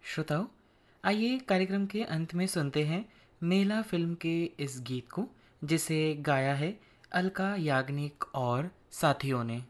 श्रोताओं, आइए कार्यक्रम के अंत में सुनते हैं मेला फिल्म के इस गीत को, जिसे गाया है अलका याग्निक और साथियों ने।